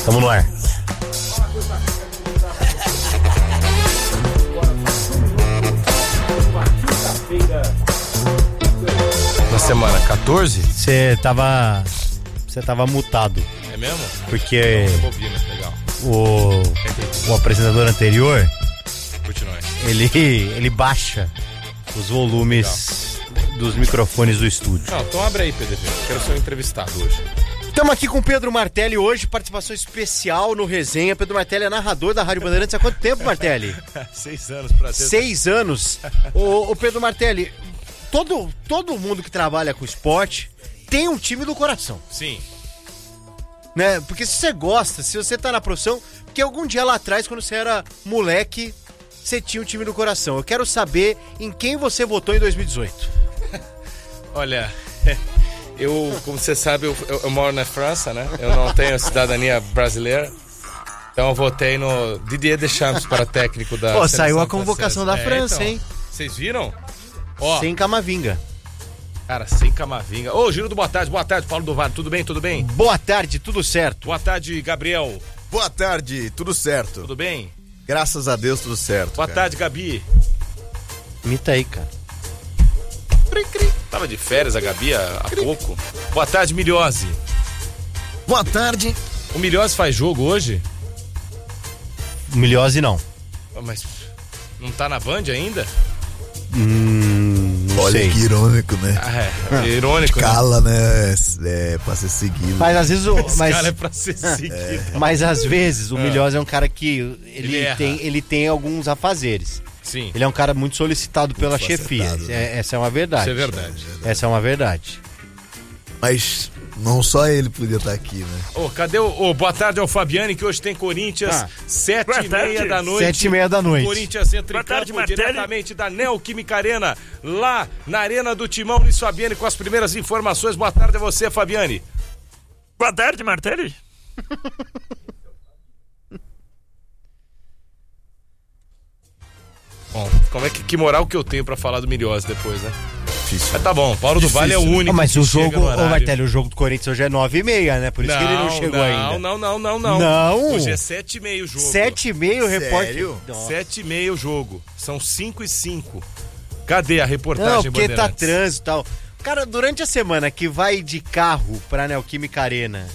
Tamo no ar. Na semana 14? Você tava mutado. É mesmo? Porque legal. O apresentador anterior, Continue. ele baixa os volumes dos microfones do estúdio. Não, então abre aí, PDV. Quero ser um entrevistado hoje. Estamos aqui com o Pedro Martelli hoje, participação especial no Resenha. Pedro Martelli é narrador da Rádio Bandeirantes há quanto tempo, Martelli? 6 anos pra ter. 6 anos. Ô Pedro Martelli, todo mundo que trabalha com esporte tem um time do coração. Sim. Né? Porque se você gosta, se você tá na profissão, porque algum dia lá atrás, quando você era moleque, você tinha um time do coração. Eu quero saber em quem você votou em 2018. Olha, como você sabe, eu moro na França, né? Eu não tenho cidadania brasileira. Então eu votei no Didier Deschamps para técnico da seleção saiu a convocação francesa. da França, então, hein? Vocês viram? Ó, Sem Camavinga. cara, sem Camavinga. Ô, Giro do Boa tarde, Paulo do Vale, tudo bem, tudo bem? Boa tarde, tudo certo. Boa tarde, Gabriel, Boa tarde, tudo certo. tudo bem? Graças a Deus, tudo certo. Boa cara. tarde, Gabi. Imita aí, cara. Tava de férias a Gabi há pouco. Boa tarde, Milhose. Boa tarde. O Milhose faz jogo hoje? Milhose não. Mas não tá na Band ainda? Não Olha sei. que irônico, né? É irônico, né? Cala, né? É pra ser seguido. Mas às vezes Esse cara é pra ser seguido. Mas às vezes o Milhose é um cara que Ele ele tem alguns afazeres. Sim, Ele é um cara muito solicitado pela Muito chefia. facetado, né? Essa é uma verdade. isso é verdade. Essa é uma verdade. Mas não só ele podia estar aqui, né? Ô, cadê o boa tarde ao Fabiane, que hoje tem Corinthians, 7h30 da noite. 7h30 da noite. Corinthians entra em tarde, campo Martelli. diretamente da Neoquímica Arena, lá na Arena do Timão. Luiz Fabiane com as primeiras informações. Boa tarde a você, Fabiane. Boa tarde, Martelli. Bom, como é que moral que eu tenho pra falar do Milhose depois, né? Difícil. Mas tá bom, Paulo do Vale é o Difícil. único Mas que o chega jogo, no ô horário. Martelli, o jogo do Corinthians hoje é 9h30, né? Por isso que ele não chegou ainda. Não. Não? Hoje é 7h30 o jogo. 7h30 o repórter. Sério? Nossa. 7h30 o jogo. São 5h05. Cadê a reportagem, Não, porque tá Bandeirantes? trânsito e tal. Cara, durante a semana que vai de carro pra Neoquímica Arena,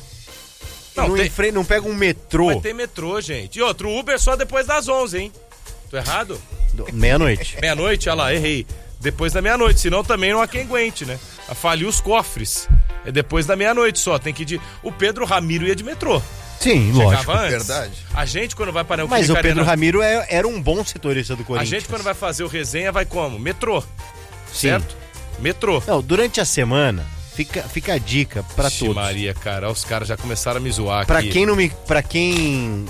não pega um metrô. Vai ter metrô, gente. E outro, Uber só depois das 11, hein? Tô errado? Meia-noite. Meia-noite, olha lá, errei. Depois da meia-noite, senão também não há quem aguente, né? Faliu os cofres. É depois da meia-noite só, tem que ir de... O Pedro Ramiro ia de metrô. Sim, lógico. Chegava antes. verdade. A gente, quando vai para o Mas o Pedro Ramiro era um bom setorista do A Corinthians. gente, quando vai fazer o resenha, vai como? Metrô. Sim. Certo? Metrô. Não, durante a semana, fica a dica pra Ixi, todos. Maria, cara, os caras já começaram a me zoar Pra aqui. quem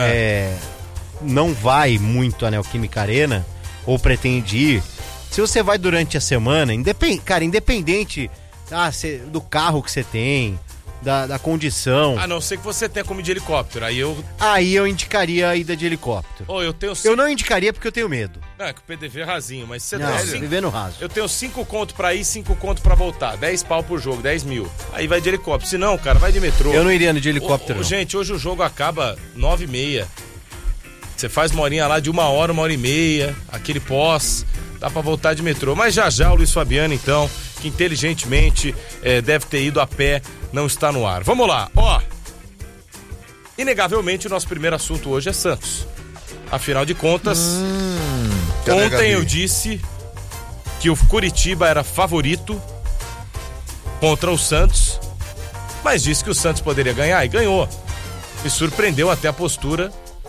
não vai muito à Neoquímica Arena ou pretende ir, se você vai durante a semana, independente do carro que você tem, da condição, A não ser que você tenha como ir de helicóptero. Aí eu indicaria a ida de helicóptero. eu tenho Eu não indicaria porque eu tenho medo. Não, é que o PDV é rasinho, mas você Não, tem viver no raso. Eu tenho 5 conto pra ir, 5 conto pra voltar. 10 pau por jogo, 10 mil. Aí vai de helicóptero. Se não, cara, vai de metrô. Eu não iria de helicóptero, não. Gente, hoje o jogo acaba 9h30. Você faz uma horinha lá de 1h30, aquele pós. Dá pra voltar de metrô. Mas já o Luiz Fabiano, então, que inteligentemente deve ter ido a pé, não está no ar. Vamos lá, ó. Inegavelmente, o nosso primeiro assunto hoje é Santos. Afinal de contas, Cadê a ontem Gabi? eu disse que o Curitiba era favorito contra o Santos, mas disse que o Santos poderia ganhar e ganhou. E surpreendeu até a postura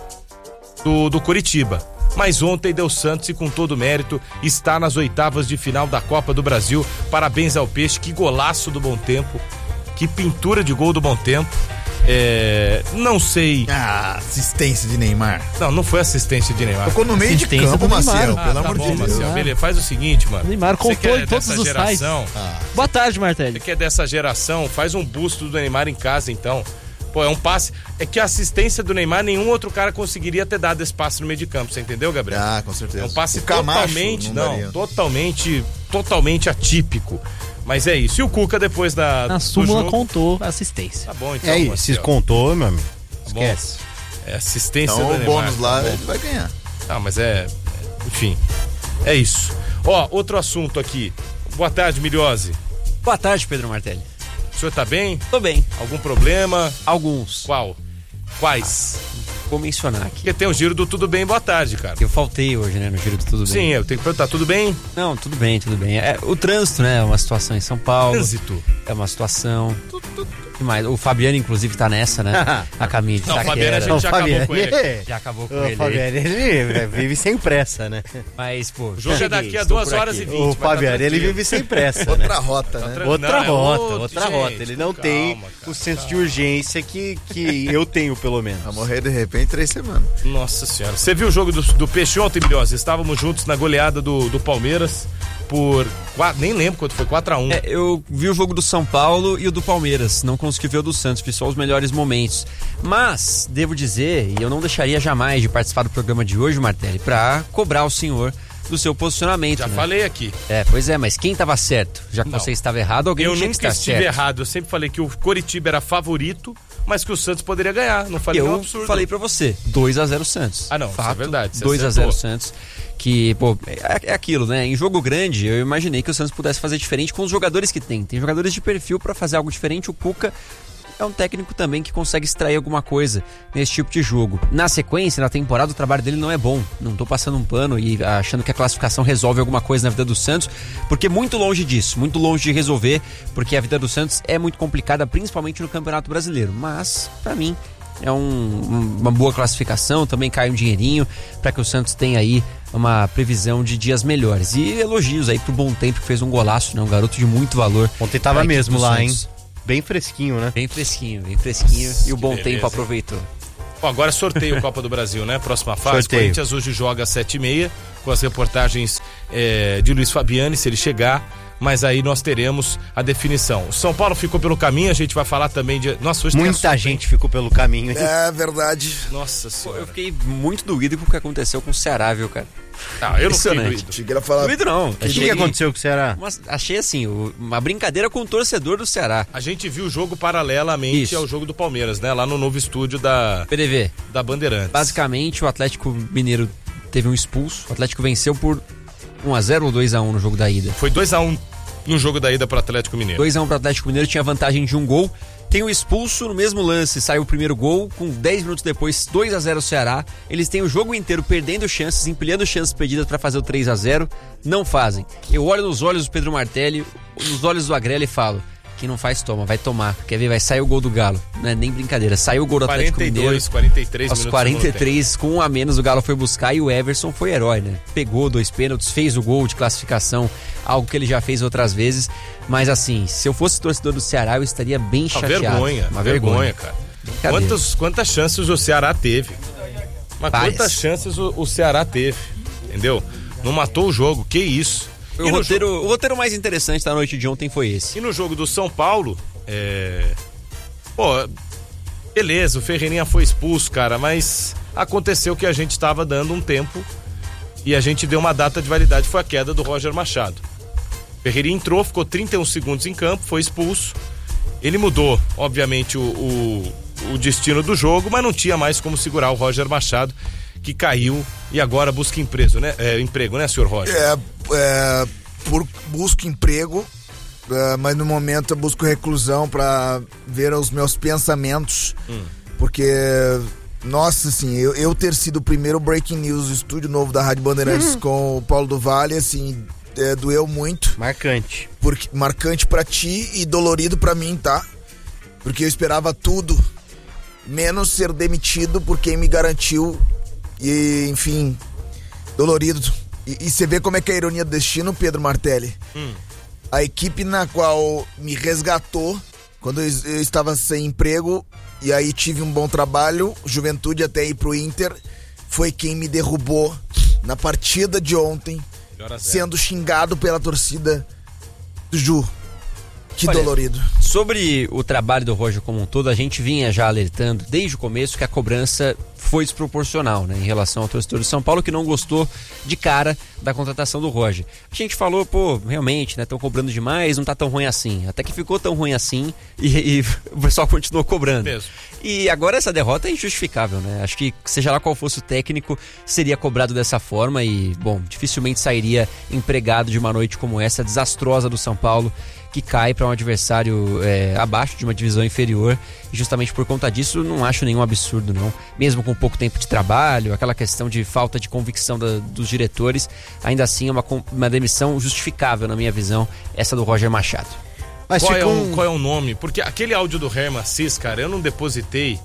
do Curitiba. Mas ontem deu Santos e com todo o mérito está nas oitavas de final da Copa do Brasil. Parabéns ao Peixe, que golaço do Bom Tempo, que pintura de gol do Bom Tempo. Não sei. Assistência de Neymar. Não foi assistência de Neymar. Tocou no meio de Assistência campo, do Neymar. Maciel, Ah, pelo tá amor bom, de Deus. Marcelo, beleza, faz o seguinte, mano. Neymar Você contou que em todos dessa os sites. geração, Boa tarde, Martelli. Você que é dessa geração, faz um busto do Neymar em casa, então. Pô, é um passe. É que a assistência do Neymar, nenhum outro cara conseguiria ter dado esse passe no meio de campo, você entendeu, Gabriel? Ah, com certeza. É um passe O Camacho totalmente, não daria. totalmente atípico. Mas é isso. E o Cuca depois Na do súmula jogo... contou assistência. Tá bom, então, É isso, Marcelo. se contou, meu amigo. Esquece. É assistência Então do o Neymar. bônus lá tá bom. ele vai ganhar. Ah, mas enfim, é isso. Ó, outro assunto aqui. Boa tarde, Miliose. Boa tarde, Pedro Martelli. O senhor tá bem? Tô bem. Algum problema? Alguns. Quais? Vou mencionar aqui. Porque tem o giro do Tudo Bem, boa tarde, cara. Eu faltei hoje, né, no Giro do Tudo Bem. Sim, eu tenho que perguntar, tudo bem? Não, tudo bem, tudo bem. O trânsito, né, é uma situação em São Paulo. Trânsito. É uma situação... O que mais? O Fabiano, inclusive, tá nessa, né? A caminho de Não, o Fabiano a Itaquera. gente já acabou com ele. Já acabou com O ele. Fabiano, ele vive sem pressa, né? Mas, pô... O jogo é cheguei, daqui a estou 2 por horas aqui. e 20. O mas tá Fabiano, ele tranquilo. vive sem pressa, né? Outra rota, né? Não, Outra é rota, outro, outra gente, rota. Ele não tem calma, o senso de urgência que eu tenho, pelo menos. Vai morrer de repente 3 semanas. Nossa senhora. Você viu o jogo do Peixe ontem, Milhose? Estávamos juntos na goleada do Palmeiras por... Nem lembro quanto foi, 4-1. Eu vi o jogo do São Paulo e o do Palmeiras. Não consegui ver o do Santos, vi só os melhores momentos. Mas, devo dizer, e eu não deixaria jamais de participar do programa de hoje, Martelli, pra cobrar o senhor do seu posicionamento. Já né? falei aqui. Pois é, mas quem tava certo? Já que Não. você estava errado, alguém Eu tinha nunca que estar estive certo. errado. Eu sempre falei que o Coritiba era favorito, mas que o Santos poderia ganhar. Não falei nenhum Eu absurdo. falei pra você, 2-0 Santos. Ah, não, isso é Fato, verdade, você 2-0 acertou. Santos. Que, pô, é aquilo, né? Em jogo grande, eu imaginei que o Santos pudesse fazer diferente com os jogadores que tem. Tem jogadores de perfil pra fazer algo diferente. O Cuca é um técnico também que consegue extrair alguma coisa nesse tipo de jogo. Na sequência, na temporada, o trabalho dele não é bom. Não tô passando um pano e achando que a classificação resolve alguma coisa na vida do Santos, porque muito longe disso, muito longe de resolver, porque a vida do Santos é muito complicada, principalmente no Campeonato Brasileiro. Mas, pra mim, é uma boa classificação, também cai um dinheirinho para que o Santos tenha aí uma previsão de dias melhores. E elogios aí pro Bom Tempo, que fez um golaço, né? Um garoto de muito valor. Ontem tava pra equipe mesmo do lá, Santos. hein? Bem fresquinho, né? Bem fresquinho, bem fresquinho. Nossa, e o que Bom beleza, Tempo hein? aproveitou. Bom, agora sorteio Copa do Brasil, né? Próxima fase. Sorteio. Corinthians hoje joga às 7h30, com as reportagens de Luiz Fabiani, se ele chegar. Mas aí nós teremos a definição. O São Paulo ficou pelo caminho, a gente vai falar também de... Nossa, hoje tem Muita assunto, gente ficou pelo caminho, hein? É verdade. hein? Nossa Pô, senhora. eu fiquei muito doído com o que aconteceu com o Ceará, viu, cara? Ah, eu não fiquei Impressionante. doído. Cheguei a falar. Doído não. O que aconteceu com o Ceará? Achei assim, uma brincadeira com o torcedor do Ceará. A gente viu o jogo paralelamente Isso. ao jogo do Palmeiras, né? Lá no novo estúdio da PDV, Bandeirantes. basicamente o Atlético Mineiro teve um expulso. O Atlético venceu por 1-0 ou 2-1 no jogo da ida. Foi 2-1 no jogo da ida pro Atlético Mineiro. 2-1 pro Atlético Mineiro, tinha vantagem de um gol. Tem o expulso no mesmo lance, saiu o primeiro gol, com 10 minutos depois, 2-0 o Ceará. Eles têm o jogo inteiro perdendo chances, empilhando chances perdidas para fazer o 3-0, não fazem. Eu olho nos olhos do Pedro Martelli, nos olhos do Agrelli e falo: quem não faz, toma, vai tomar. Quer ver? Vai sair o gol do Galo. Não é nem brincadeira. Saiu o gol do Atlético Mineiro. 43 Aos minutos. 43, com um a menos, o Galo foi buscar e o Everson foi herói, né? Pegou 2 pênaltis, fez o gol de classificação, algo que ele já fez outras vezes. Mas assim, se eu fosse torcedor do Ceará, eu estaria bem Uma chateado. vergonha, Uma vergonha, cara. Brincadeira. Quantas chances o Ceará teve? Mas Várias. quantas chances o Ceará teve? Entendeu? Não matou o jogo, que isso? O roteiro mais interessante da noite de ontem foi esse. E no jogo do São Paulo, pô, beleza, o Ferreirinha foi expulso, cara, mas aconteceu que a gente tava dando um tempo e a gente deu uma data de validade, foi a queda do Roger Machado. O Ferreirinha entrou, ficou 31 segundos em campo, foi expulso. Ele mudou, obviamente, o destino do jogo, mas não tinha mais como segurar o Roger Machado, que caiu e agora busca emprego, né, senhor Roger? Busco emprego, mas no momento eu busco reclusão pra ver os meus pensamentos, porque, nossa, assim, eu ter sido o primeiro Breaking News do estúdio novo da Rádio Bandeirantes com o Paulo do Vale, assim, doeu muito. Marcante. Marcante pra ti e dolorido pra mim, tá? Porque eu esperava tudo, menos ser demitido por quem me garantiu. E, enfim, dolorido. E você vê como é que é a ironia do destino, Pedro Martelli. A equipe na qual me resgatou quando eu estava sem emprego e aí tive um bom trabalho, Juventude até ir pro Inter, foi quem me derrubou na partida de ontem, sendo xingado pela torcida do Ju. Que Olha, dolorido. Sobre o trabalho do Roger como um todo, a gente vinha já alertando desde o começo que a cobrança foi desproporcional, né, em relação ao torcedor do São Paulo, que não gostou de cara da contratação do Roger. A gente falou, realmente, né, estão cobrando demais, não tá tão ruim assim. Até que ficou tão ruim assim e o pessoal continuou cobrando. Mesmo. E agora essa derrota é injustificável, né? Acho que seja lá qual fosse o técnico, seria cobrado dessa forma e, dificilmente sairia empregado de uma noite como essa, desastrosa do São Paulo, que cai para um adversário abaixo de uma divisão inferior, e justamente por conta disso não acho nenhum absurdo não, mesmo com pouco tempo de trabalho, aquela questão de falta de convicção dos diretores, ainda assim é uma demissão justificável na minha visão, essa do Roger Machado. Mas qual é o nome? Porque aquele áudio do Herman Assis, cara, eu não depositei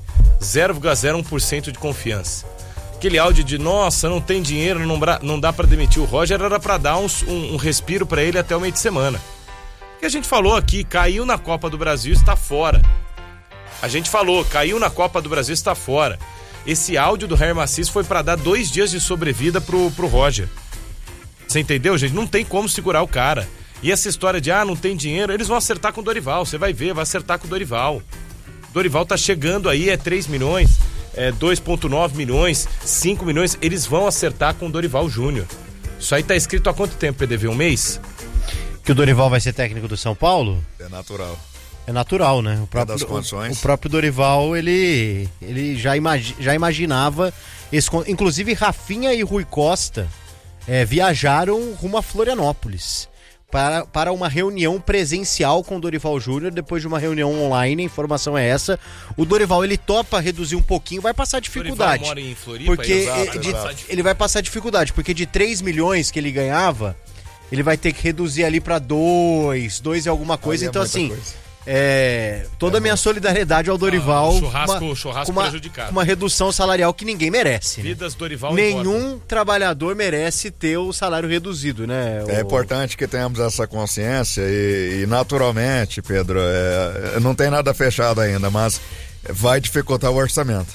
0,01% de confiança. Aquele áudio de, nossa, não tem dinheiro, não dá pra demitir o Roger, era pra dar um respiro pra ele até o meio de semana. Que a gente falou aqui, caiu na Copa do Brasil, está fora. A gente falou, caiu na Copa do Brasil, está fora. Esse áudio do Herman Assis foi pra dar 2 dias de sobrevida pro Roger. Você entendeu, gente? Não tem como segurar o cara. E essa história de, não tem dinheiro, eles vão acertar com o Dorival, você vai ver, vai acertar com o Dorival. Dorival tá chegando aí, 3 milhões, 2,9 milhões, 5 milhões, eles vão acertar com o Dorival Júnior. Isso aí tá escrito há quanto tempo, PDV? Um mês? Que o Dorival vai ser técnico do São Paulo? É natural. É natural, né? Das condições. O próprio Dorival, ele já imaginava, inclusive Rafinha e Rui Costa viajaram rumo a Florianópolis para uma reunião presencial com o Dorival Júnior, depois de uma reunião online, a informação é essa. O Dorival, ele topa reduzir um pouquinho, vai passar dificuldade. Dorival mora em Floripa, porque ele vai passar dificuldade, porque de 3 milhões que ele ganhava, ele vai ter que reduzir ali para 2 e alguma coisa. Então, assim, toda a minha solidariedade ao Dorival. Churrasco prejudicado. Com uma redução salarial que ninguém merece. Vidas Dorival Nenhum trabalhador merece ter o salário reduzido, né? É importante que tenhamos essa consciência e naturalmente, Pedro, não tem nada fechado ainda, mas vai dificultar o orçamento.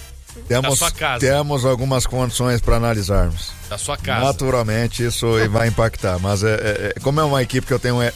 Temos algumas condições para analisarmos. Da sua casa. Naturalmente isso vai impactar, mas como é uma equipe que eu tenho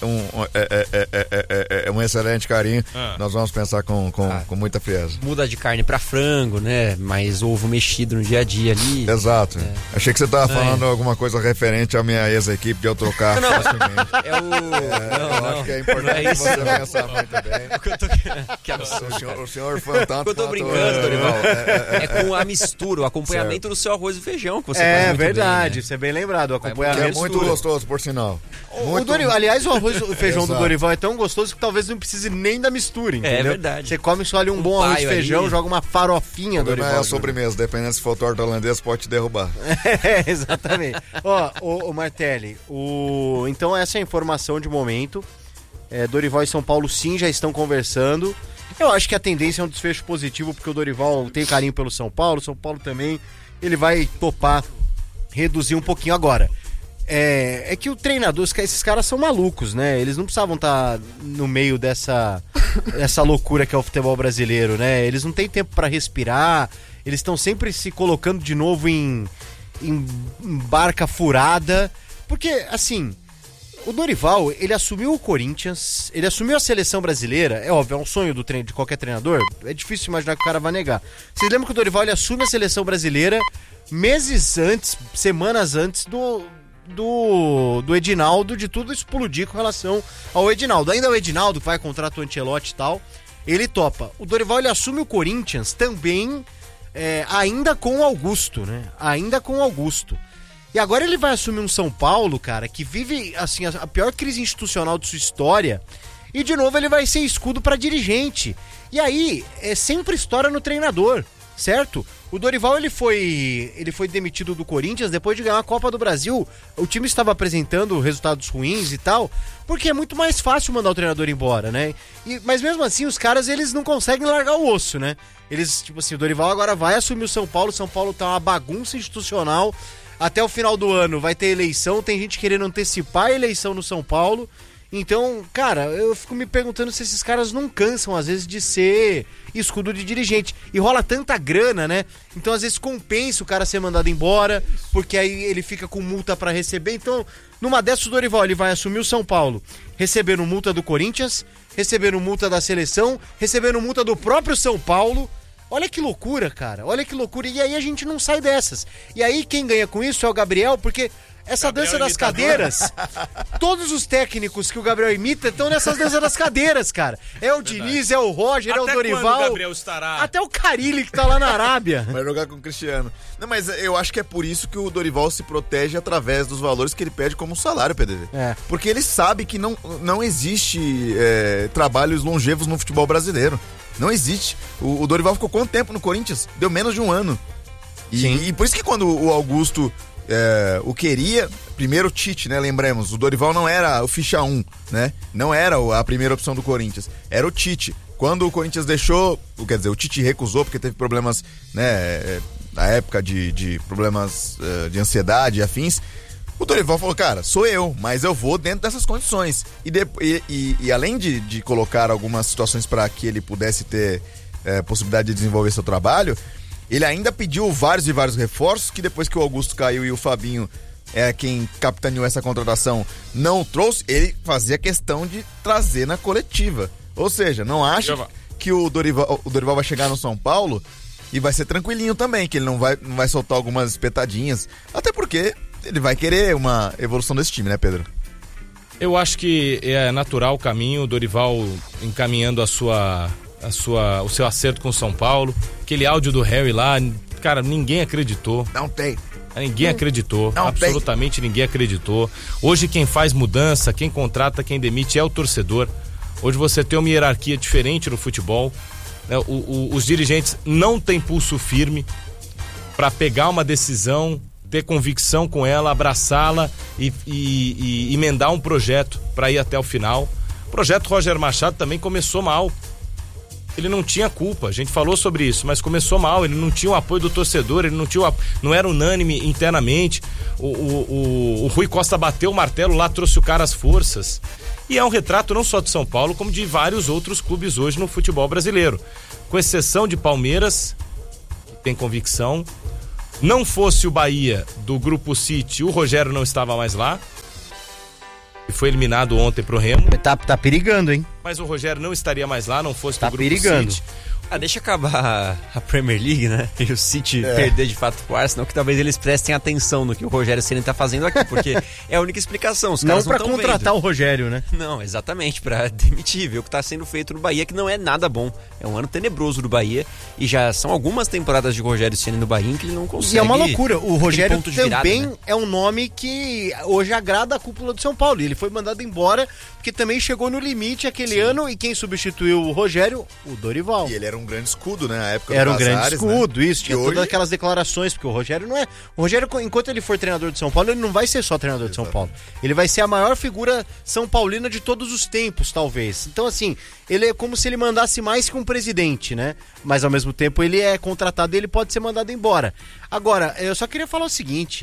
um excelente carinho, nós vamos pensar com muita frieza. Muda de carne para frango, né? Mais ovo mexido no dia a dia ali. Exato. Achei que você estava falando alguma coisa referente à minha ex-equipe de eu trocar facilmente. Acho que é importante você pensar muito bem. Que absurdo. O senhor foi um tanto. Eu tô brincando, Dorival. Com a mistura, o acompanhamento do seu arroz e feijão que você faz muito verdade, bem, né? Isso é bem lembrado. O acompanhamento é muito gostoso, por sinal. Aliás, o arroz e feijão do Dorival é tão gostoso que talvez não precise nem da mistura, entendeu? É verdade. Você come só ali um bom arroz e feijão, joga uma farofinha, Dorival. É a sobremesa, dependendo se for torta holandesa, pode te derrubar. Exatamente. Ó, Martelli, então essa é a informação de momento. Dorival e São Paulo sim já estão conversando. Eu acho que a tendência é um desfecho positivo, porque o Dorival tem carinho pelo São Paulo também, ele vai topar reduzir um pouquinho agora. É que o treinador, esses caras são malucos, né? Eles não precisavam estar no meio dessa loucura que é o futebol brasileiro, né? Eles não têm tempo para respirar, eles estão sempre se colocando de novo em barca furada, porque, assim, o Dorival, ele assumiu o Corinthians, ele assumiu a seleção brasileira, é óbvio, é um sonho de qualquer treinador, é difícil imaginar que o cara vai negar. Vocês lembram que o Dorival, ele assume a seleção brasileira meses antes, semanas antes do Edinaldo, de tudo explodir com relação ao Edinaldo. Ainda é o Edinaldo que vai contrato o Ancelotti e tal, ele topa. O Dorival, ele assume o Corinthians também, ainda com o Augusto, né? Ainda com o Augusto. E agora ele vai assumir um São Paulo, cara, que vive, assim, a pior crise institucional de sua história. E, de novo, ele vai ser escudo para dirigente. E aí, sempre história no treinador, certo? O Dorival, ele foi demitido do Corinthians depois de ganhar a Copa do Brasil. O time estava apresentando resultados ruins e tal, porque é muito mais fácil mandar o treinador embora, né? Mas mesmo assim, os caras, eles não conseguem largar o osso, né? Eles, tipo assim, o Dorival agora vai assumir o São Paulo tá uma bagunça institucional. Até o final do ano vai ter eleição, tem gente querendo antecipar a eleição no São Paulo. Então, cara, eu fico me perguntando se esses caras não cansam, às vezes, de ser escudo de dirigente. E rola tanta grana, né? Então, às vezes, compensa o cara ser mandado embora, porque aí ele fica com multa pra receber. Então, Numa dessas, o Dorival ele vai assumir o São Paulo, recebendo multa do Corinthians, recebendo multa da seleção, recebendo multa do próprio São Paulo. Olha que loucura, cara. Olha que loucura. E aí a gente não sai dessas. E aí quem ganha com isso é o Gabriel, porque essa dança das cadeiras, todos os técnicos que o Gabriel imita estão nessas danças das cadeiras, cara. É o Diniz, é o Roger, é o Dorival. Quando o Gabriel estará? Até o Carille que tá lá na Arábia. Vai jogar com o Cristiano. Não, mas eu acho que é por isso que o Dorival se protege através dos valores que ele pede como salário, PDV. Porque ele sabe que não existe trabalhos longevos no futebol brasileiro. Não existe. O Dorival ficou quanto tempo no Corinthians? Deu menos de um ano. E por isso que quando o Augusto o queria, primeiro o Tite, né? Lembremos, o Dorival não era o ficha 1, né? Não era a primeira opção do Corinthians, era o Tite. Quando o Corinthians deixou, quer dizer, o Tite recusou porque teve problemas, né? Na época de problemas de ansiedade e afins, o Dorival falou, cara, sou eu, mas eu vou dentro dessas condições. E além de colocar algumas situações para que ele pudesse ter possibilidade de desenvolver seu trabalho, ele ainda pediu vários e vários reforços, que depois que o Augusto caiu e o Fabinho quem capitaneou essa contratação não trouxe, ele fazia questão de trazer na coletiva. Ou seja, não acha que o Dorival vai chegar no São Paulo e vai ser tranquilinho também, que ele não vai soltar algumas espetadinhas, até porque ele vai querer uma evolução desse time, né, Pedro? Eu acho que é natural o caminho, o Dorival encaminhando o seu acerto com o São Paulo. Aquele áudio do Harry lá, cara, ninguém acreditou. Não tem. Ninguém acreditou, absolutamente ninguém acreditou. Hoje quem faz mudança, quem contrata, quem demite é o torcedor. Hoje você tem uma hierarquia diferente no futebol. Os dirigentes não têm pulso firme para pegar uma decisão, ter convicção com ela, abraçá-la e emendar um projeto para ir até o final. O projeto Roger Machado também começou mal. Ele não tinha culpa, a gente falou sobre isso, mas começou mal, ele não tinha o apoio do torcedor, ele não era unânime internamente. O Rui Costa bateu o martelo lá, trouxe o cara às forças. E é um retrato não só de São Paulo, como de vários outros clubes hoje no futebol brasileiro. Com exceção de Palmeiras, que tem convicção. Não fosse o Bahia do Grupo City, o Rogério não estava mais lá. E foi eliminado ontem pro Remo. Tá perigando, hein? Mas o Rogério não estaria mais lá, não fosse do Grupo perigando. City. Deixa acabar a Premier League, né? E o City perder de fato pro Arsenal, que talvez eles prestem atenção no que o Rogério Ceni tá fazendo aqui, porque é a única explicação. Os caras não pra contratar vendo. O Rogério, né? Não, exatamente, pra demitir, ver o que tá sendo feito no Bahia, que não é nada bom. É um ano tenebroso do Bahia, e já são algumas temporadas de Rogério Ceni no Bahia em que ele não consegue. E é uma loucura, o Rogério também virada, né? É um nome que hoje agrada a cúpula do São Paulo. Ele foi mandado embora, porque também chegou no limite aquele ano, e quem substituiu o Rogério? O Dorival. E ele era um grande escudo, né? Na época era um grande escudo, né? Isso, tinha todas aquelas declarações, porque o Rogério não é... O Rogério, enquanto ele for treinador de São Paulo, ele não vai ser só treinador de São Paulo. Ele vai ser a maior figura são paulina de todos os tempos, talvez. Então, assim, ele é como se ele mandasse mais que um presidente, né? Mas, ao mesmo tempo, ele é contratado e ele pode ser mandado embora. Agora, eu só queria falar o seguinte,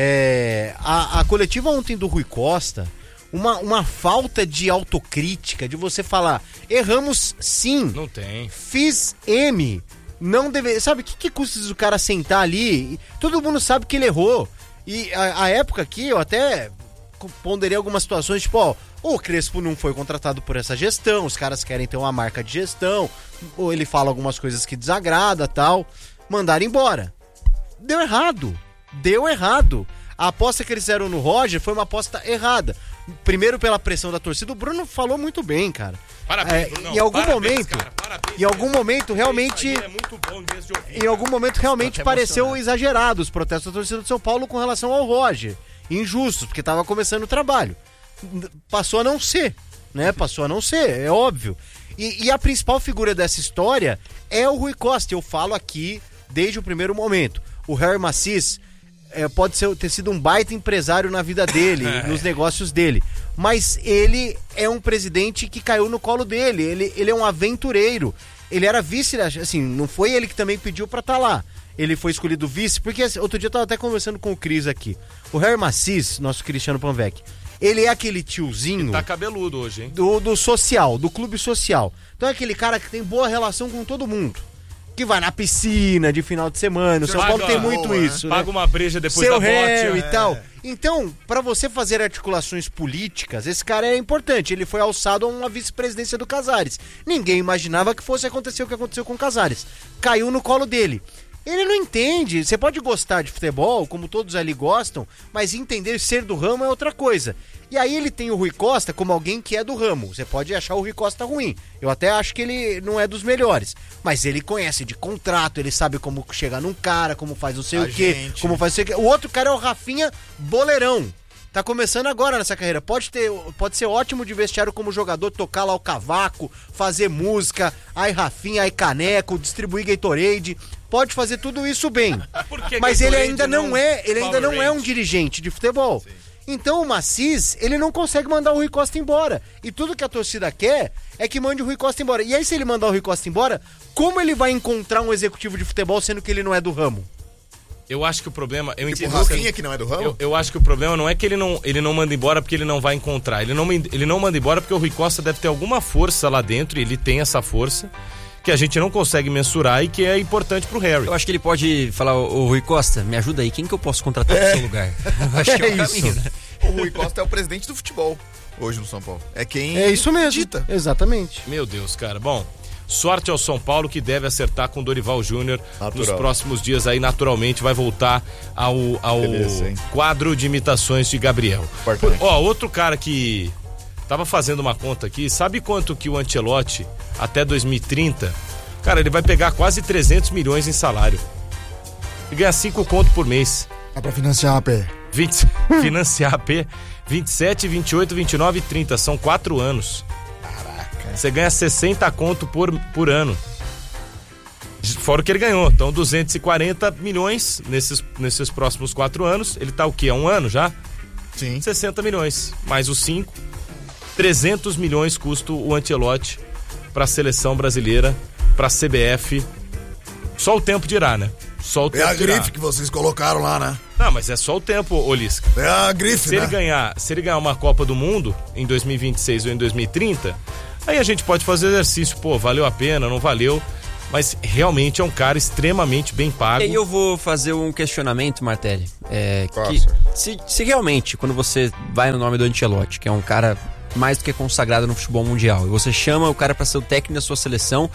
a coletiva ontem do Rui Costa... Uma falta de autocrítica, de você falar, erramos sim. Não tem. Fiz M. Não deve. Sabe, o que custa o cara sentar ali? Todo mundo sabe que ele errou. E a época aqui, eu até ponderei algumas situações, tipo, o Crespo não foi contratado por essa gestão, os caras querem ter uma marca de gestão, ou ele fala algumas coisas que desagrada, tal. Mandaram embora. Deu errado. A aposta que eles fizeram no Roger foi uma aposta errada. Primeiro pela pressão da torcida, o Bruno falou muito bem, cara. Parabéns, Bruno. Em algum momento, realmente... É muito bom desde ouvir, em algum momento, realmente pareceu exagerado os protestos da torcida do São Paulo com relação ao Roger. Injustos, porque tava começando o trabalho. Passou a não ser, né? É óbvio. E a principal figura dessa história é o Rui Costa. Eu falo aqui desde o primeiro momento. O Harry Macis... pode ter sido um baita empresário na vida dele, nos negócios dele, mas ele é um presidente que caiu no colo dele, ele é um aventureiro, ele era vice, assim, não foi ele que também pediu pra estar lá, ele foi escolhido vice, porque assim, outro dia eu tava até conversando com o Cris aqui, o Harry Macis, nosso Cristiano Panvec, ele é aquele tiozinho... Ele tá cabeludo hoje, hein? Do social, do clube social, então é aquele cara que tem boa relação com todo mundo, que vai na piscina de final de semana. O São Paulo tem muito isso, né? Paga uma breja depois Seu da bote. E tal. Então, para você fazer articulações políticas, esse cara é importante. Ele foi alçado a uma vice-presidência do Casares. Ninguém imaginava que fosse acontecer o que aconteceu com o Casares. Caiu no colo dele. Ele não entende. Você pode gostar de futebol, como todos ali gostam, mas entender ser do ramo é outra coisa. E aí ele tem o Rui Costa como alguém que é do ramo. Você pode achar o Rui Costa ruim. Eu até acho que ele não é dos melhores. Mas ele conhece de contrato, ele sabe como chegar num cara, como faz não sei o quê, como faz não sei o quê. O outro cara é o Rafinha Boleirão. Tá começando agora nessa carreira. Pode ser ótimo de vestiário como jogador, tocar lá o cavaco, fazer música, aí Rafinha, aí Caneco, distribuir Gatorade. Pode fazer tudo isso bem. Mas ele ainda não é um dirigente de futebol. Sim. Então o Macis, ele não consegue mandar o Rui Costa embora. E tudo que a torcida quer é que mande o Rui Costa embora. E aí, se ele mandar o Rui Costa embora, como ele vai encontrar um executivo de futebol sendo que ele não é do ramo? Eu acho que o problema... Tipo o Rafinha que não é do ramo? Eu acho que o problema não é que ele não manda embora porque ele não vai encontrar. Ele não manda embora porque o Rui Costa deve ter alguma força lá dentro, e ele tem essa força que a gente não consegue mensurar e que é importante pro Harry. Eu acho que ele pode falar, ô Rui Costa, me ajuda aí, quem que eu posso contratar pro seu lugar? Eu acho que é o caminho, né? O Rui Costa é o presidente do futebol hoje no São Paulo. É quem isso mesmo. Dita. Exatamente. Meu Deus, cara. Bom, sorte ao São Paulo, que deve acertar com o Dorival Júnior nos próximos dias aí, naturalmente vai voltar ao quadro de imitações de Gabriel. Outro cara que tava fazendo uma conta aqui, sabe quanto que o Ancelotti até 2030, cara, ele vai pegar quase 300 milhões em salário e ganhar 5 conto por mês. É pra financiar a AP. Financiar a AP 27, 28, 29 e 30, são 4 anos. Caraca. Você ganha 60 conto por ano. Fora o que ele ganhou, então 240 milhões nesses próximos 4 anos. Ele tá o quê? Há um ano já? Sim. 60 milhões, mais os 5, 300 milhões custa o Ancelotti pra seleção brasileira, pra CBF. Só o tempo dirá, né? Só o tempo a grife que vocês colocaram lá, né? Não, mas é só o tempo, Olisca. É a grife, né? Se ele ganhar uma Copa do Mundo em 2026 ou em 2030, aí a gente pode fazer exercício, pô, valeu a pena, não valeu, mas realmente é um cara extremamente bem pago. E aí eu vou fazer um questionamento, Martelli, se realmente, quando você vai no nome do Ancelotti, que é um cara mais do que consagrado no futebol mundial, e você chama o cara para ser o técnico da sua seleção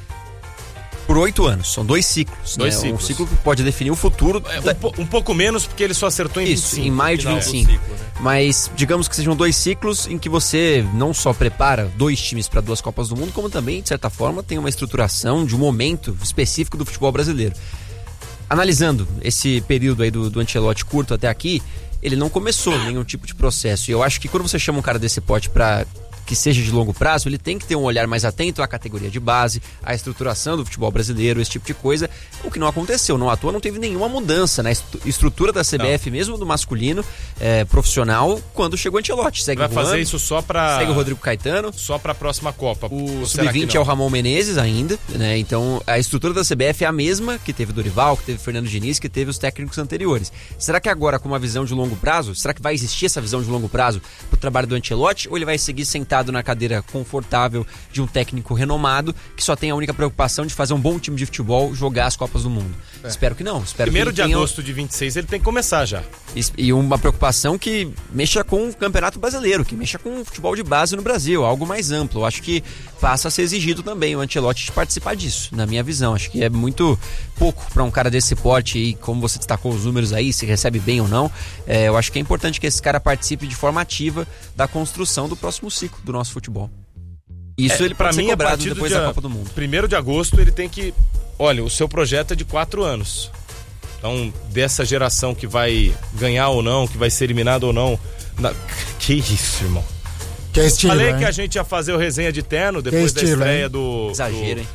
por 8 anos, são 2 ciclos. Um ciclo que pode definir o futuro. Um pouco menos, porque ele só acertou em 25. Isso, em maio de 25. Ciclo, né? Mas digamos que sejam 2 ciclos em que você não só prepara 2 times para 2 Copas do Mundo, como também, de certa forma, tem uma estruturação de um momento específico do futebol brasileiro. Analisando esse período aí do Ancelotti curto até aqui, ele não começou nenhum tipo de processo. E eu acho que quando você chama um cara desse porte para que seja de longo prazo, ele tem que ter um olhar mais atento à categoria de base, à estruturação do futebol brasileiro, esse tipo de coisa, o que não aconteceu, não à toa não teve nenhuma mudança na estrutura da CBF, não. Mesmo do masculino, profissional, quando chegou o Ancelotti. Vai fazer isso só pra... Segue o Rodrigo Caetano. Só pra próxima Copa. O Sub-20 é o Ramon Menezes ainda, né? Então a estrutura da CBF é a mesma que teve o Dorival, que teve o Fernando Diniz, que teve os técnicos anteriores. Será que agora, com uma visão de longo prazo, será que vai existir essa visão de longo prazo pro trabalho do Ancelotti, ou ele vai seguir sentado na cadeira confortável de um técnico renomado que só tem a única preocupação de fazer um bom time de futebol, jogar as Copas do Mundo? Espero que não. Primeiro de agosto de 26 ele tem que começar já. E uma preocupação que mexa com o Campeonato Brasileiro, que mexa com o futebol de base no Brasil, algo mais amplo. Eu acho que passa a ser exigido também o Ancelotti de participar disso, na minha visão. Acho que é muito pouco para um cara desse porte e como você destacou os números aí, se recebe bem ou não. Eu acho que é importante que esse cara participe de forma ativa da construção do próximo ciclo do nosso futebol. Isso ele para mim é cobrado depois da Copa do Mundo. 1º de agosto ele tem que... Olha, o seu projeto é de 4 anos. Então, dessa geração que vai ganhar ou não, que vai ser eliminado ou não... Que isso, irmão. Que estilo, falei que a gente ia fazer o resenha de terno depois da estreia do... Exagero, hein?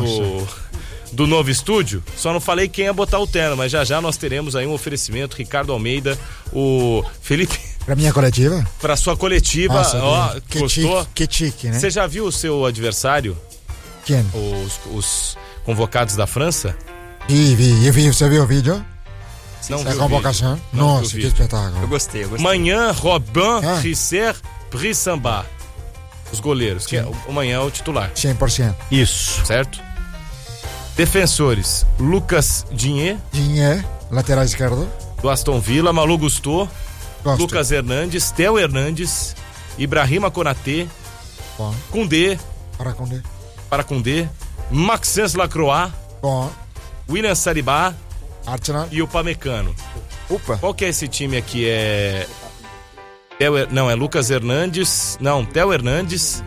Do novo estúdio, só não falei quem ia botar o terno, mas já nós teremos aí um oferecimento, Ricardo Almeida, o Felipe... Pra minha coletiva? Pra sua coletiva. Nossa, ó, que gostou? Que chique, né? Você já viu o seu adversário? Quem? Os convocados da França? Vi. Você viu o vídeo? Não viu a convocação? Nossa, que espetáculo. Eu gostei. Manhã, Robin, Risser, Brissamba. Os goleiros. Que o Manhã é o titular. 100%. Isso. Certo? Defensores, Lucas Digne, lateral esquerdo. do Aston Villa, Malu Gusto, Gosto. Lucas Hernandes, Theo Hernandes, Ibrahima Konaté, Koundé, para Koundé, Maxence Lacroix, William Saliba, Arsenal e o Upamecano. Opa. Qual que é esse time aqui? É Lucas Hernandes, não, Theo Hernandes,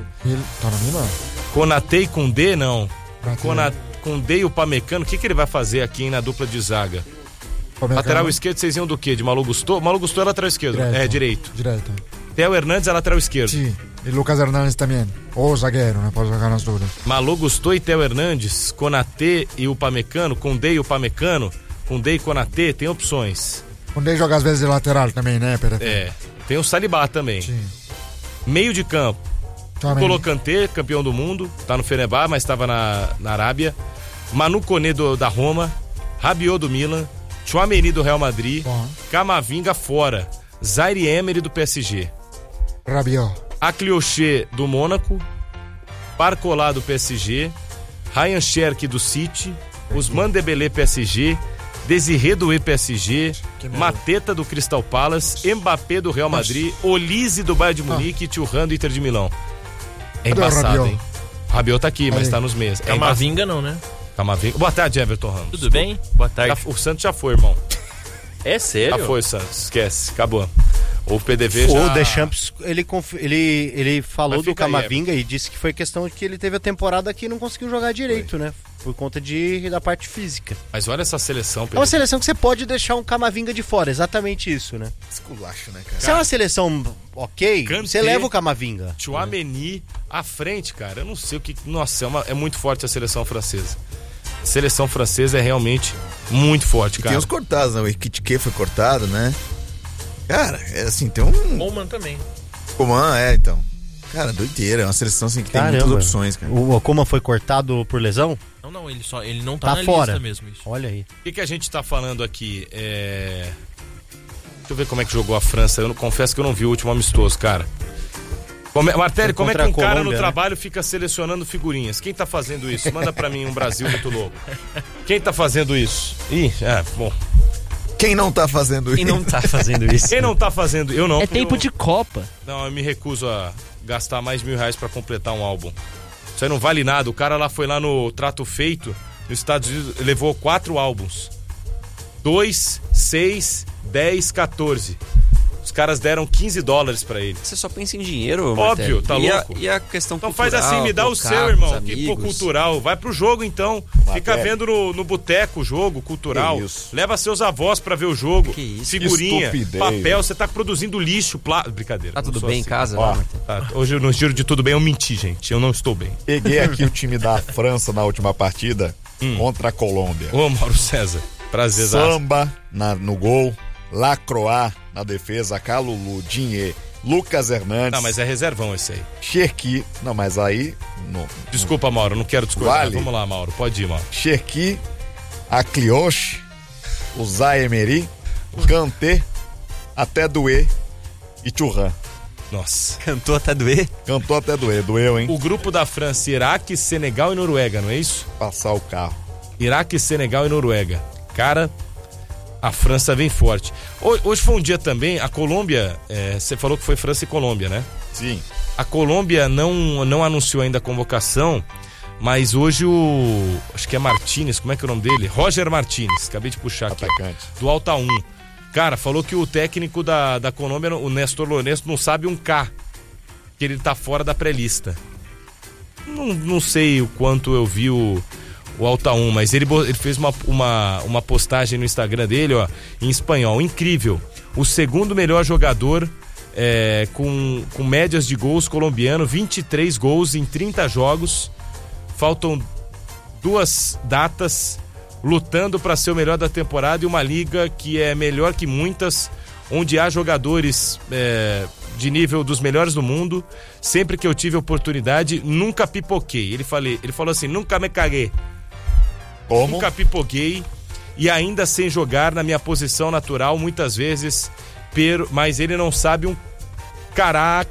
Konaté e Koundé, não. Koundé e o Upamecano, o que ele vai fazer aqui, hein, na dupla de zaga? Lateral esquerdo, vocês iam do quê? De Malo Gusto? Malo Gusto é lateral esquerdo, direito. Theo Hernandes é lateral esquerdo. Sim, e Lucas Hernandes também. Ou zagueiro, né? Pode jogar nas duas. Malo Gusto e Theo Hernandes, Konaté e Upamecano, Koundé e Upamecano, Koundé e Konaté, tem opções. Koundé joga às vezes de lateral também, né? Tem o Saliba também. Sim. Meio de campo. N'Golo Kanté, campeão do mundo, tá no Fenerbahçe, mas estava na Arábia. Manu Koné da Roma, Rabiot do Milan, Tchouaméni do Real Madrid, Camavinga fora, Zaire Emery do PSG, Rabiot, Aklioché do Mônaco, Barcola do PSG, Ryan Cherki do City, Ousmane Dembélé PSG, Desiré do PSG, Mateta do Crystal Palace, Mbappé do Real Madrid, Olise do Bayern de Munique e Thuram do Inter de Milão. É embaçado, hein? Rabiot tá aqui, mas tá nos meses. Camavinga não, né? Camavinga. Boa tarde, Everton Ramos. Tudo bem? Boa tarde. O Santos já foi, irmão. É sério? Já foi, Santos. Esquece. Acabou. O PDV já... O Deschamps, ele falou do Camavinga e disse que foi questão de que ele teve a temporada que não conseguiu jogar direito, né? Por conta da parte física. Mas olha essa seleção, Pedro. É uma seleção que você pode deixar um Camavinga de fora, exatamente isso, né? Esculacho, né, cara? Se é uma seleção ok, Kanté, você leva o Camavinga. Tchouaméni à frente, cara. Eu não sei o que... Nossa, é muito forte a seleção francesa. A seleção francesa é realmente muito forte, cara. Tem os cortados, né? O Ekitike foi cortado, né? Cara, é assim, tem um... Coman também. Coman, então. Cara, doideira. É uma seleção assim que tem muitas opções, cara. O Coman foi cortado por lesão? Não, ele não tá na fora. Lista mesmo. Isso. Olha aí. O que a gente tá falando aqui? Deixa eu ver como é que jogou a França. Eu confesso que eu não vi o último amistoso, cara. Martelli, como é que um cara no trabalho fica selecionando figurinhas? Quem tá fazendo isso? Manda pra mim um Brasil muito louco. Quem tá fazendo isso? Bom. Quem não tá fazendo isso? Quem não tá fazendo isso? Quem não tá fazendo? Eu não. É tempo de Copa. Não, eu me recuso a gastar mais R$1.000 pra completar um álbum. Isso aí não vale nada. O cara lá foi lá no Trato Feito, nos Estados Unidos, levou 4 álbuns. 2, 6, 10, 14. Os caras deram $15 pra ele. Você só pensa em dinheiro, óbvio, tá louco. E a questão então cultural, faz assim, me dá o seu, irmão. Que cultural. Vai pro jogo, então. Fica vendo no boteco o jogo cultural. Leva seus avós pra ver o jogo. Que isso? Figurinha, papel. Você tá produzindo lixo. Brincadeira. Tá tudo bem assim. Em casa? Tá. Hoje no giro de tudo bem eu menti, gente. Eu não estou bem. Peguei aqui o time da França na última partida contra a Colômbia. Ô, Mauro César. Prazer. Samba no gol. Lacroix na defesa, Kalulu, Digne, Lucas Hernandes. Não, mas é reservão esse aí. Cherki, não, mas aí... Desculpa, Mauro, não quero discordar. Vale. Vamos lá, Mauro, pode ir, Mauro. Cherki, Aklioche, o Zaire Emery, Kanté, até doer e Thuram. Nossa. Cantou até doer? Cantou até doer, doeu, hein? O grupo da França, Iraque, Senegal e Noruega, não é isso? Passar o carro. Iraque, Senegal e Noruega. Cara... A França vem forte. Hoje foi um dia também, a Colômbia, você falou que foi França e Colômbia, né? Sim. A Colômbia não anunciou ainda a convocação, mas hoje acho que é Martínez, como é que é o nome dele? Roger Martínez, acabei de puxar aqui. Atacante. Do Alta 1. Cara, falou que o técnico da Colômbia, o Néstor Lourenço, não sabe um K, que ele tá fora da pré-lista. Não sei o quanto eu vi o Alta 1, mas ele fez uma postagem no Instagram dele, ó, em espanhol, incrível. O segundo melhor jogador com médias de gols colombiano, 23 gols em 30 jogos. Faltam 2 datas, lutando para ser o melhor da temporada e uma liga que é melhor que muitas, onde há jogadores de nível dos melhores do mundo. Sempre que eu tive oportunidade, nunca pipoquei. Ele falou assim, nunca me caguei. Como? Nunca pipoquei e ainda sem jogar na minha posição natural, muitas vezes, mas ele não sabe um caraca.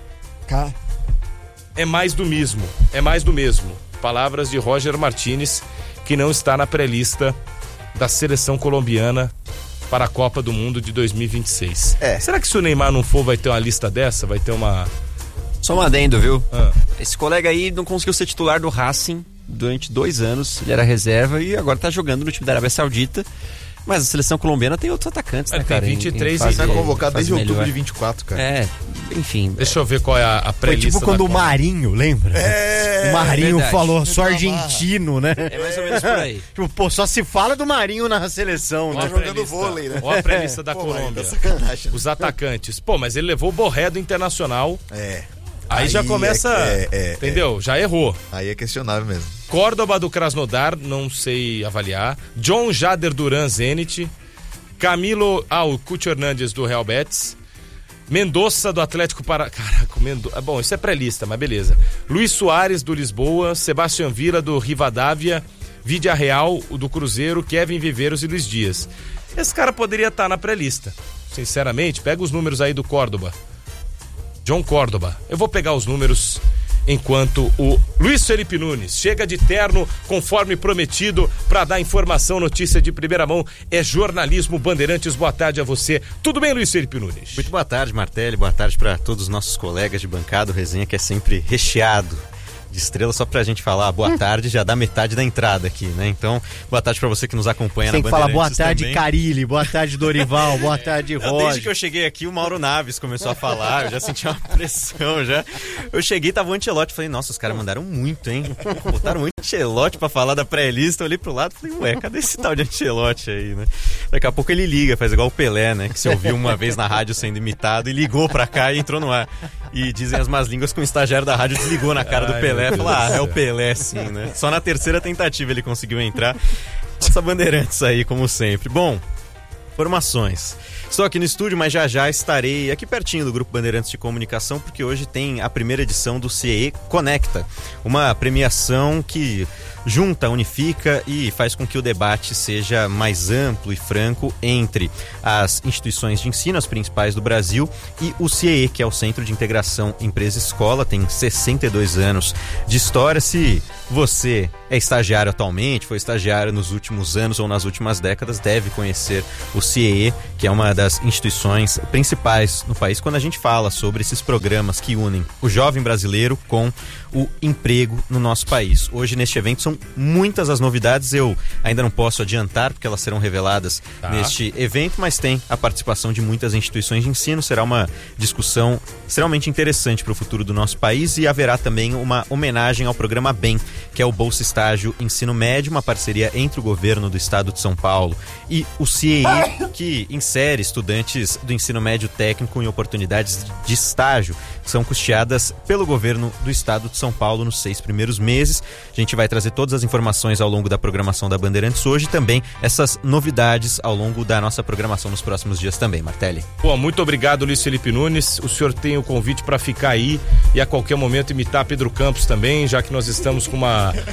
É mais do mesmo. Palavras de Roger Martínez, que não está na pré-lista da seleção colombiana para a Copa do Mundo de 2026. Será que se o Neymar não for, vai ter uma lista dessa? Vai ter uma... Só um adendo, viu? Esse colega aí não conseguiu ser titular do Racing durante 2 anos. Ele era reserva e agora tá jogando no time da Arábia Saudita. Mas a seleção colombiana tem outros atacantes, né, cara? Tem 23 e vai convocar desde outubro de 24, cara. Enfim. Deixa eu ver qual é a pré-lista. Foi tipo quando o Marinho, lembra? O Marinho falou, sou argentino, né? É mais ou menos por aí. Tipo, pô, só se fala do Marinho na seleção, né? Tá jogando vôlei, né? Olha a pré-lista da Colômbia. Os atacantes. Pô, mas ele levou o Borré do Internacional. Aí já começa, entendeu? Já errou. Aí é questionável mesmo. Córdoba do Krasnodar, não sei avaliar. John Jader Duran, Zenit. Camilo, o Cucho Hernandes do Real Betis. Mendoza do Atlético Caraca, bom, isso é pré-lista, mas beleza. Luiz Soares do Lisboa. Sebastião Villa do Rivadavia. Vidia Real do Cruzeiro. Kevin Viveiros e Luiz Dias. Esse cara poderia estar na pré-lista. Sinceramente, pega os números aí do Córdoba. John Córdoba. Eu vou pegar os números enquanto o Luiz Felipe Nunes chega de terno, conforme prometido, para dar informação, notícia de primeira mão. É jornalismo Bandeirantes. Boa tarde a você. Tudo bem, Luiz Felipe Nunes? Muito boa tarde, Martelli. Boa tarde para todos os nossos colegas de bancada. O Resenha que é sempre recheado de estrelas, só pra gente falar boa tarde, já dá metade da entrada aqui, né? Então, boa tarde pra você que nos acompanha na Bandeirantes. Tem que falar boa tarde, também. Carilli, boa tarde, Dorival, boa tarde, Roger. Desde que eu cheguei aqui, o Mauro Naves começou a falar, eu já senti uma pressão, já. Eu cheguei, tava o Ancelotti, falei, nossa, os caras mandaram muito, hein? Botaram o Ancelotti pra falar da pré-lista, eu olhei pro lado e falei, ué, cadê esse tal de Ancelotti aí, né? Daqui a pouco ele liga, faz igual o Pelé, né? Que se ouviu uma vez na rádio sendo imitado e ligou pra cá e entrou no ar. E dizem as más línguas que o estagiário da rádio desligou na cara do Pelé. Falou, é o Pelé sim, né? Só na terceira tentativa ele conseguiu entrar. Essa Bandeirantes aí, como sempre. Bom, informações. Estou aqui no estúdio, mas já estarei aqui pertinho do Grupo Bandeirantes de Comunicação, porque hoje tem a primeira edição do CIE Conecta, uma premiação que junta, unifica e faz com que o debate seja mais amplo e franco entre as instituições de ensino, as principais do Brasil, e o CIE, que é o Centro de Integração Empresa-Escola, tem 62 anos de história. Se você é estagiário atualmente, foi estagiário nos últimos anos ou nas últimas décadas, deve conhecer o CIE, que é uma das instituições principais no país quando a gente fala sobre esses programas que unem o jovem brasileiro com o emprego no nosso país. Hoje, neste evento, são muitas as novidades, eu ainda não posso adiantar porque elas serão reveladas neste evento, mas tem a participação de muitas instituições de ensino. Será uma discussão extremamente interessante para o futuro do nosso país e haverá também uma homenagem ao programa BEM, que é o Bolsa Estágio Ensino Médio, uma parceria entre o governo do estado de São Paulo e o CIE, que insere estudantes do ensino médio técnico em oportunidades de estágio, que são custeadas pelo governo do estado de São Paulo nos 6 primeiros meses. A gente vai trazer todas as informações ao longo da programação da Bandeirantes hoje e também essas novidades ao longo da nossa programação nos próximos dias também, Martelli. Pô, muito obrigado, Luiz Felipe Nunes. O senhor tem o convite para ficar aí e a qualquer momento imitar Pedro Campos também, já que nós estamos com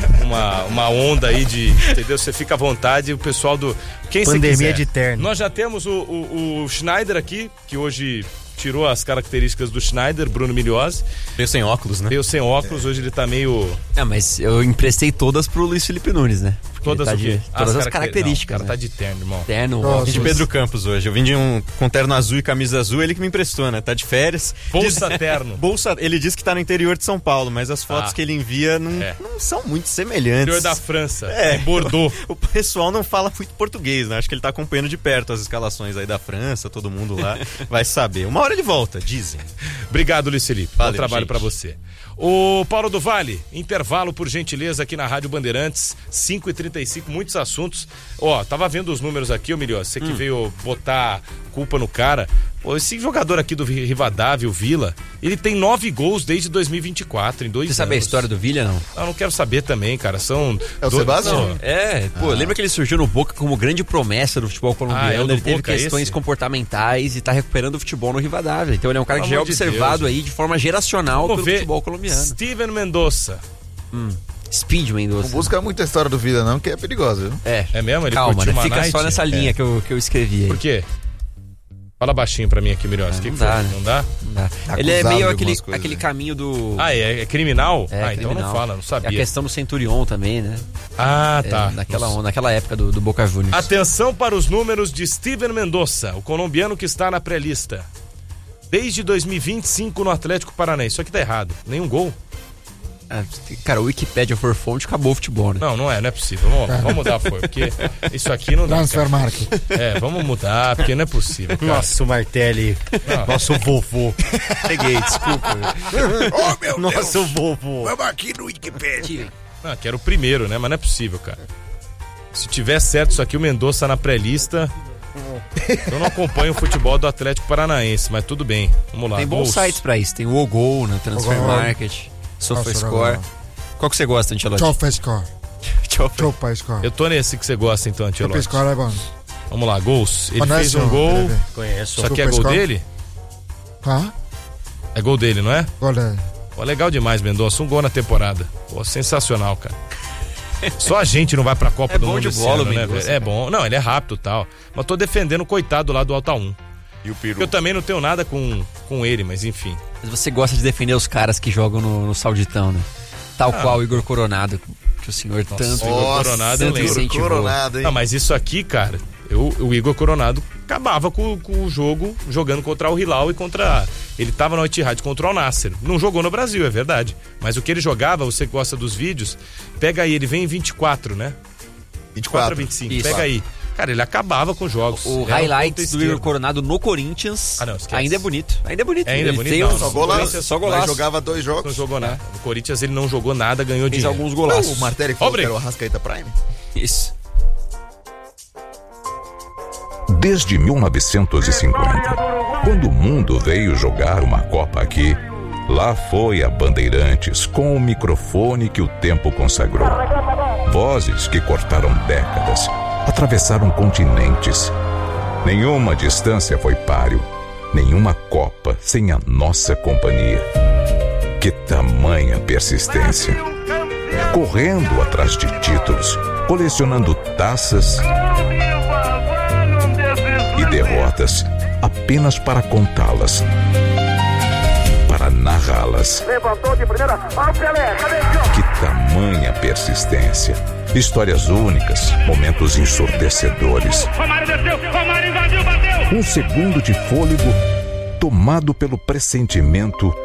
uma onda aí de, entendeu? Você fica à vontade, o pessoal do... Quem Pandemia de terno. Nós já temos o Schneider aqui, que hoje tirou as características do Schneider, Bruno Milhose. Veio sem óculos, né? Veio sem óculos, hoje ele tá meio... mas eu emprestei todas pro Luiz Felipe Nunes, né? Todas tá o quê? Todas as características. Não, o cara tá de terno, irmão. Terno, óculos. Vim de Pedro Campos hoje. Eu vim com terno azul e camisa azul, ele que me emprestou, né? Tá de férias. Bolsa terno. Ele disse que tá no interior de São Paulo, mas as fotos que ele envia não são muito semelhantes. Interior da França, em Bordeaux. O pessoal não fala muito português, né? Acho que ele tá acompanhando de perto as escalações aí da França, todo mundo lá vai saber. Uma hora ele volta, dizem. Obrigado, Luiz Felipe. Valeu, bom trabalho pra você. O Paulo do Vale, intervalo por gentileza aqui na Rádio Bandeirantes, 5h35, muitos assuntos. Tava vendo os números aqui, Milhões, você que veio botar culpa no cara. Esse jogador aqui do Rivadavia, o Villa, ele tem 9 gols desde 2024, em 2 anos. Você sabe a história do Villa, não? Eu não quero saber também, cara, É o Sebastião? Lembra que ele surgiu no Boca como grande promessa do futebol colombiano, ele teve questões comportamentais e tá recuperando o futebol no Rivadavia, então ele é um cara que já é observado aí de forma geracional pelo futebol colombiano. Steven Mendoza. Speed Mendoza. Não busca muita história do Villa não, que é perigosa, viu? É mesmo? Ele Calma, né? Fica night? Só nessa linha que eu escrevi aí. Por quê? Fala baixinho pra mim aqui, Mirós. Não dá, né? Não dá? Não dá. Ele é meio aquele caminho do... Ah, é criminal? Criminal. Então não fala, não sabia. É a questão do Centurion também, né? Ah, tá. Naquela época do Boca Juniors. Atenção para os números de Steven Mendoza, o colombiano que está na pré-lista. Desde 2025 no Atlético Paranaense. Isso aqui tá errado. Nenhum gol. Cara, o Wikipedia for fonte, acabou o futebol, né? Não é possível. Vamos mudar, porque isso aqui não dá. Transfer Market. Vamos mudar, porque não é possível, cara. Nossa, o Martelli. Nosso vovô. Peguei, desculpa. Oh, meu Nosso Deus. vovô. Vamos aqui no Wikipedia. Que era o primeiro, né? Mas não é possível, cara. Se tiver certo isso aqui, o Mendoza na pré-lista. Eu não acompanho o futebol do Atlético Paranaense, mas tudo bem. Vamos lá. Tem bons sites pra isso. Tem o Ogol, né? Transfer Market, SofaScore. Qual que você gosta, Ancelotti? SofaScore. Eu tô nesse que você gosta, então, Ancelotti. SofaScore é bom. Vamos lá, gols. Ele fez um gol. Conheço. Isso aqui é gol dele? É gol dele, não é? Gol dele. Pô, legal demais, Mendoza. Um gol na temporada. Pô, sensacional, cara. Só a gente não vai pra Copa do Mundo esse ano, né, velho? É bom. Não, ele é rápido e tal. Mas tô defendendo o coitado lá do Alta 1. E o Peru? Eu também não tenho nada com ele, mas enfim. Mas você gosta de defender os caras que jogam no Sauditão, né? Tal qual o Igor Coronado, que o senhor tanto... Igor Coronado, eu lembro. Coronado, hein? Mas isso aqui, cara, o Igor Coronado acabava com o jogo jogando contra o Hilal e contra... Ele tava no Etihad contra o Al Nassr. Não jogou no Brasil, é verdade. Mas o que ele jogava, você que gosta dos vídeos, pega aí, ele vem em 24, né? 24 a 25, Isso. Pega aí. Cara, ele acabava com jogos. O highlights do Igor Coronado no Corinthians ainda é bonito. Ainda é bonito. Ainda é Ele bonito. tem Não, uns- não. Só golaço. Mas jogava 2 jogos. Não jogou nada. No Corinthians ele não jogou nada, ganhou Fez dinheiro. alguns golaços. O Martelli falou que era o Arrascaeta Prime. Isso. Desde 1950, quando o mundo veio jogar uma Copa aqui, lá foi a Bandeirantes com o microfone que o tempo consagrou. Vozes que cortaram décadas, atravessaram continentes. Nenhuma distância foi páreo, nenhuma Copa sem a nossa companhia. Que tamanha persistência! Correndo atrás de títulos, colecionando taças e derrotas apenas para contá-las, para narrá-las. Levantou de primeira, ó o Pelé, cadê o Que tamanha persistência! Histórias únicas, momentos ensurdecedores. Romário desceu, Romário invadiu, bateu! Um segundo de fôlego tomado pelo pressentimento